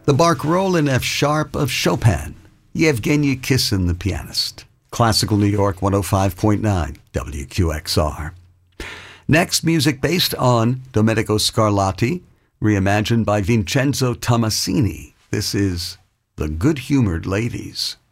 The Barcarolle in F sharp of Chopin, Yevgeny Kissin, the pianist. Classical New York 105.9 WQXR. Next, music based on Domenico Scarlatti, reimagined by Vincenzo Tommasini. This is The Good-Humored Ladies.